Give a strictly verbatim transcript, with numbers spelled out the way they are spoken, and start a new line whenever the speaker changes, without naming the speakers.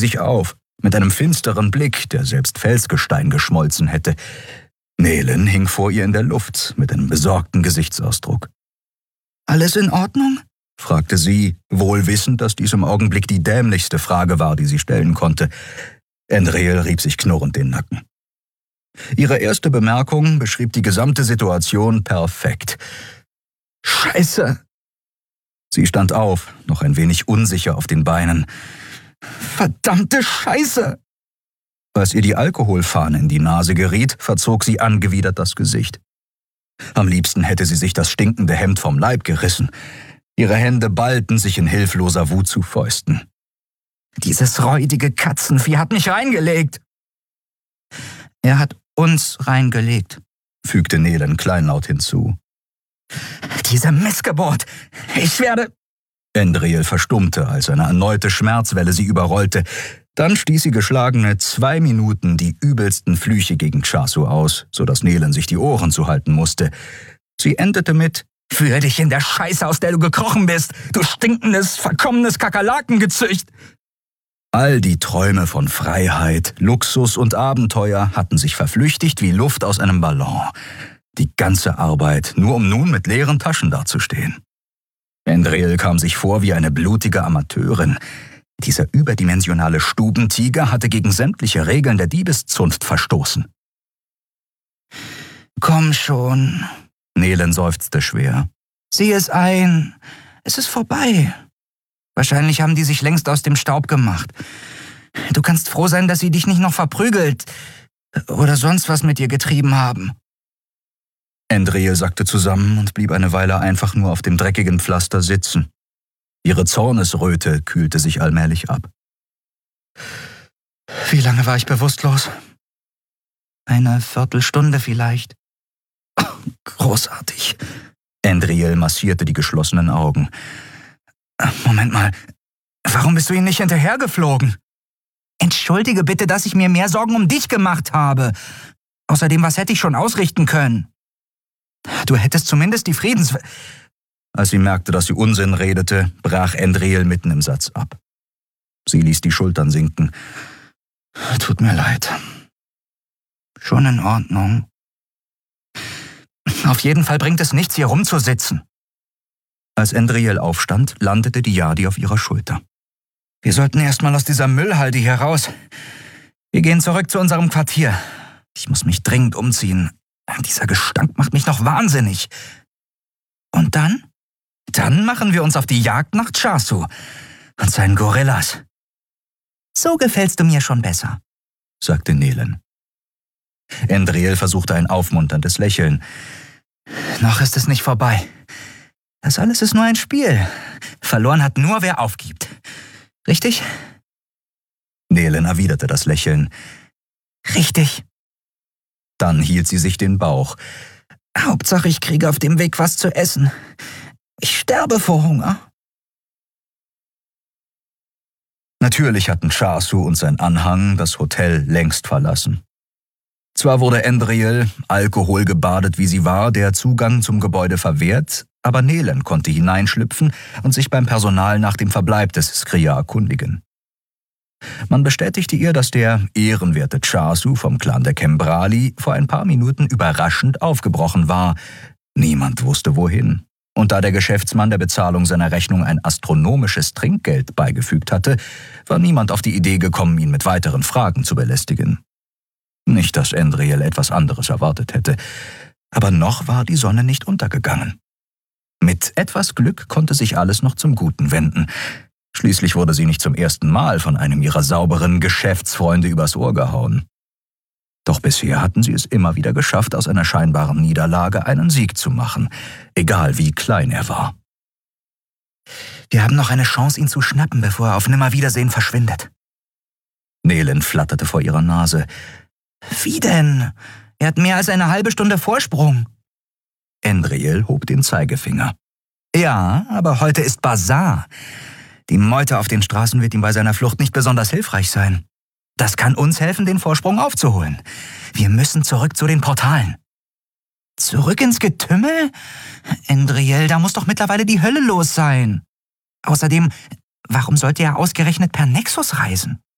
sich auf, mit einem finsteren Blick, der selbst Felsgestein geschmolzen hätte. Nelen hing vor ihr in der Luft, mit einem besorgten Gesichtsausdruck. »Alles in Ordnung?« fragte sie, wohl wissend, dass dies im Augenblick die dämlichste Frage war, die sie stellen konnte. Endreel rieb sich knurrend den Nacken. Ihre erste Bemerkung beschrieb die gesamte Situation perfekt. »Scheiße!« Sie stand auf, noch ein wenig unsicher auf den Beinen. »Verdammte Scheiße!« Als ihr die Alkoholfahne in die Nase geriet, verzog sie angewidert das Gesicht. Am liebsten hätte sie sich das stinkende Hemd vom Leib gerissen. Ihre Hände ballten sich in hilfloser Wut zu Fäusten. »Dieses räudige Katzenvieh hat mich reingelegt!« »Er hat uns reingelegt«, fügte Nelen kleinlaut hinzu. »Diese Missgeburt! Ich werde...« Endreel verstummte, als eine erneute Schmerzwelle sie überrollte. Dann stieß sie geschlagene zwei Minuten die übelsten Flüche gegen Chasu aus, sodass Nelen sich die Ohren zuhalten musste. Sie endete mit: »Führe dich in der Scheiße, aus der du gekrochen bist, du stinkendes, verkommenes Kakerlakengezücht!« All die Träume von Freiheit, Luxus und Abenteuer hatten sich verflüchtigt wie Luft aus einem Ballon. Die ganze Arbeit, nur um nun mit leeren Taschen dazustehen. Endreel kam sich vor wie eine blutige Amateurin. Dieser überdimensionale Stubentiger hatte gegen sämtliche Regeln der Diebeszunft verstoßen. »Komm schon«, Nelen seufzte schwer. »Sieh es ein, es ist vorbei. Wahrscheinlich haben die sich längst aus dem Staub gemacht. Du kannst froh sein, dass sie dich nicht noch verprügelt oder sonst was mit dir getrieben haben.« Endreel sackte zusammen und blieb eine Weile einfach nur auf dem dreckigen Pflaster sitzen. Ihre Zornesröte kühlte sich allmählich ab. »Wie lange war ich bewusstlos? Eine Viertelstunde vielleicht.« »Großartig.« Endreel massierte die geschlossenen Augen. »Moment mal, warum bist du ihnen nicht hinterhergeflogen?« »Entschuldige bitte, dass ich mir mehr Sorgen um dich gemacht habe. Außerdem, was hätte ich schon ausrichten können? Du hättest zumindest die Friedens...« Als sie merkte, dass sie Unsinn redete, brach Endreel mitten im Satz ab. Sie ließ die Schultern sinken. »Tut mir leid.« »Schon in Ordnung.« »Auf jeden Fall bringt es nichts, hier rumzusitzen.« Als Endreel aufstand, landete die Yadi auf ihrer Schulter. »Wir sollten erst mal aus dieser Müllhalde hier raus. Wir gehen zurück zu unserem Quartier. Ich muss mich dringend umziehen. Dieser Gestank macht mich noch wahnsinnig. Und dann? Dann machen wir uns auf die Jagd nach Chasu und seinen Gorillas.« »So gefällst du mir schon besser«, sagte Nelen. Endreel versuchte ein aufmunterndes Lächeln. »Noch ist es nicht vorbei. Das alles ist nur ein Spiel. Verloren hat nur, wer aufgibt. Richtig?« Nelen erwiderte das Lächeln. »Richtig.« Dann hielt sie sich den Bauch. »Hauptsache, ich kriege auf dem Weg was zu essen. Ich sterbe vor Hunger.« Natürlich hatten Chasu und sein Anhang das Hotel längst verlassen. Zwar wurde Endreel, alkoholgebadet wie sie war, der Zugang zum Gebäude verwehrt, aber Nelen konnte hineinschlüpfen und sich beim Personal nach dem Verbleib des Skria erkundigen. Man bestätigte ihr, dass der ehrenwerte Chasu vom Clan der Kembrali vor ein paar Minuten überraschend aufgebrochen war. Niemand wusste wohin. Und da der Geschäftsmann der Bezahlung seiner Rechnung ein astronomisches Trinkgeld beigefügt hatte, war niemand auf die Idee gekommen, ihn mit weiteren Fragen zu belästigen. Nicht, dass Endreel etwas anderes erwartet hätte, aber noch war die Sonne nicht untergegangen. Mit etwas Glück konnte sich alles noch zum Guten wenden. Schließlich wurde sie nicht zum ersten Mal von einem ihrer sauberen Geschäftsfreunde übers Ohr gehauen. Doch bisher hatten sie es immer wieder geschafft, aus einer scheinbaren Niederlage einen Sieg zu machen, egal wie klein er war. »Wir haben noch eine Chance, ihn zu schnappen, bevor er auf Nimmerwiedersehen verschwindet.« Nelen flatterte vor ihrer Nase. »Wie denn? Er hat mehr als eine halbe Stunde Vorsprung.« Endreel hob den Zeigefinger. »Ja, aber heute ist Basar. Die Meute auf den Straßen wird ihm bei seiner Flucht nicht besonders hilfreich sein. Das kann uns helfen, den Vorsprung aufzuholen. Wir müssen zurück zu den Portalen.« »Zurück ins Getümmel? Endreel, da muss doch mittlerweile die Hölle los sein. Außerdem, warum sollte er ausgerechnet per Nexus reisen?«